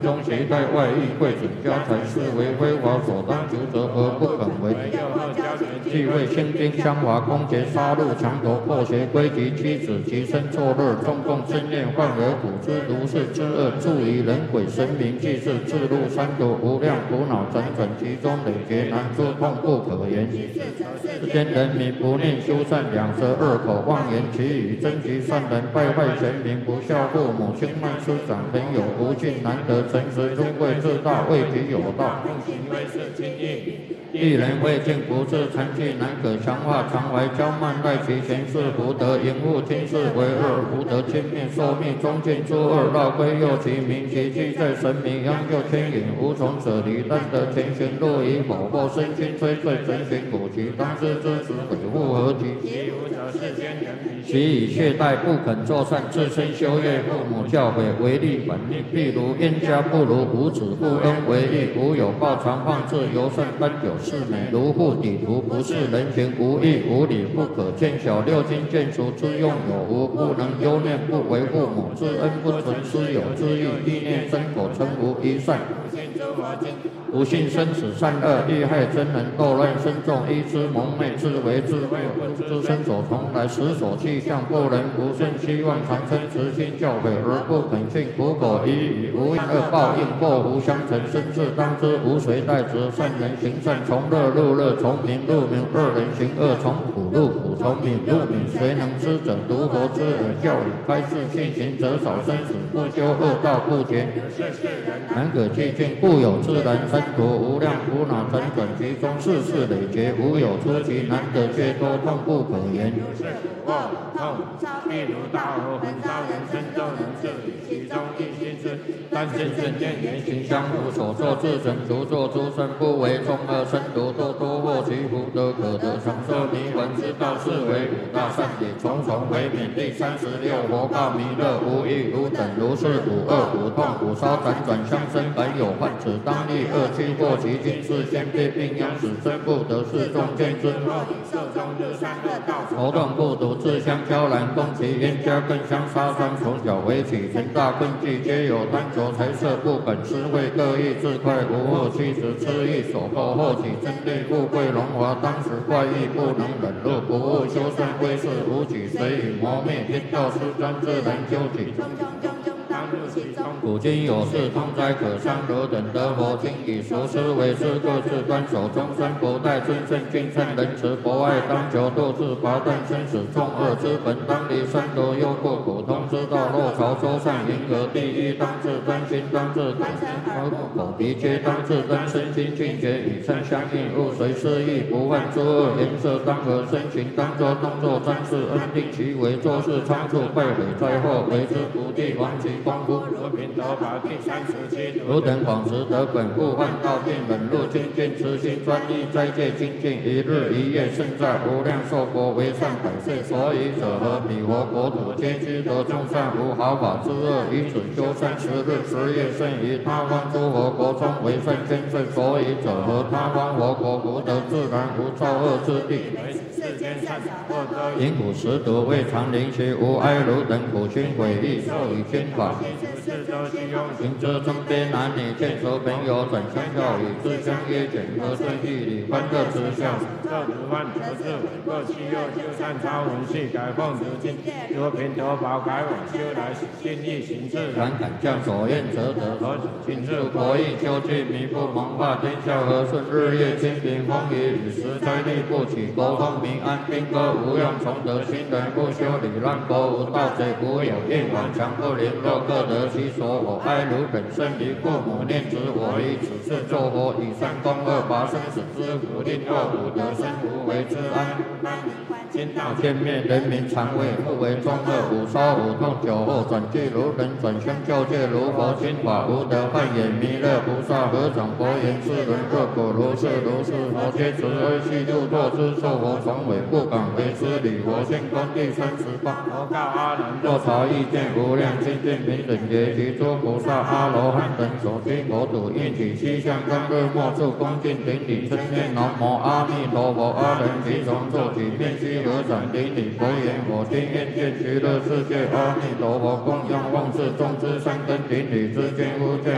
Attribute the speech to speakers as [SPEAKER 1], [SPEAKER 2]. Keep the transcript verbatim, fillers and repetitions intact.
[SPEAKER 1] 中携带外溢贵准家财，视为非法所当求责而不肯为。既为先兵相华，攻劫杀戮，强夺破邪归及妻子，其身作乐，中共真念患而苦之如是之恶，助于人鬼神明，既是自入三毒无量苦恼，辗转其中累劫难诸痛不可言。世间人民不念修善，两舌恶口妄言其语，争其善人，败坏贤明，不孝父母，轻慢师长，朋友不敬，难得诚实，尊贵自大，为己有道，用行为是轻易。一人未尽不治，残疾难可强化，常怀骄慢，赖其贤士福德，淫恶轻视为恶，福德轻灭，寿命中尽诸恶，绕归右其名，其迹在神明，央就牵引，无从舍离，但得前旋落于否，或身心摧碎，神寻古籍，当知之时，悔复何及？其无者世间人民，其以懈怠不肯作善，自身修业，父母教诲，违逆反逆，譬如冤家不如无子，不恩为义，无有报常放置，尤甚斑酒。是美如护底图，不是人情，无义无理，不可见小六经见熟之用有无，不能忧念，不为父母之恩，不存师友之意，意念身口成无一善。不信生死善恶，欲害真人，斗乱身众，依之蒙昧，自为自为，不知身所从来，实所气象，不能不顺，希望长生，慈心教诲而不肯信，苦口一语，无因恶报应，祸福相承，生至当知，无谁代之，善人行善，从乐入乐，从明入明，恶人行恶，从苦入苦，从敏入敏，谁能知者？独佛之耳教理，开示信行者少，生死不休，恶道不绝，难可弃尽，故有自然三途，无量苦恼辗转其中，世事累劫，无有出奇，难得解脱，痛不可言。痛，譬如大火焚烧人身，就能治理其中一心之，但见正见言行相符，所作自成，独作诸身，不为众恶，身独多多获其福德，可得长寿迷魂之道，是为五大善典，重重为免。第三十六佛告弥勒，无欲无等，如是五恶五痛五烧，辗转相生，本有患，此当立恶趣过其经，是先辈并央使真不得，是中见之恶，受中日三恶道，头痛不独，自相交然，攻其冤家，更相杀伤，从小为起，成大困忌，皆有贪求财色，不肯施惠，各异自快，无恶妻子痴意所迫，后起真利富贵荣华，当时怪异，不能忍辱，不务修善，归世无举，随以磨灭，天道失专，自然究己。古今有事，通哉可伤，汝等得佛经，以熟思为师，各自端守终身，不待尊圣敬圣仁慈，博爱当求，度自拔断生死重恶之本，当离三毒忧过苦痛之道，若朝周善迎合第一，当自真心，当自口口鼻皆当自真身心境界，与称相应，勿随失意，不犯诸恶，颜色当和身形，当作动作瞻视，恩定其为，做事仓促，败毁在后，为之不地亡其功夫。如平头法第三十七，汝等广持得本，故患道病，忍辱精进，慈心专一，斋戒精进，一日一夜胜在无量寿国，为善百岁。所以者何？彼佛国土皆居得众善，无毫发之恶，以此修善十日十夜，胜于他方诸佛国中为善千岁。所以者何？他方佛国福德自然无造恶之地。因苦食毒，未尝临其无哀汝等苦心毁义，受以天法。行者中边男女，见熟朋友，转相教语，自相约简，和顺义理，欢乐之笑。这如幻得智伪，各其右修善超文系，改奉如经，如平头宝改往修来，心意行自然，敢将所愿则得。何请入国义，修具弥不蒙化，天下和顺，日月清平，风雨雨时灾力不起，国风民安，兵戈无用，从得新人不修理，乱国无盗贼，无有应往，强不联络，各得其所。我哀汝等生于父母念之，我以此事作佛，以善功恶拔生死之苦，令恶苦得生无为之安。今道见灭，人民常为不为中恶，五烧五痛，酒后转俱如人，转相教戒如佛心法，无得幻也。弥勒菩萨合掌佛言：世人若果如是如是，佛皆慈悲悉度堕之，受佛从尾，不敢为之礼。佛性功第三十八，佛告阿难：若察意见无量清净平等觉，其诸菩萨阿罗汉等所居国土，应起七相当日莫处恭敬顶礼，称念南无阿弥陀佛。阿人其从坐起，便须合掌顶礼，佛言：我今愿见极乐世界阿弥陀佛，供养万世众之三根顶礼之间无见。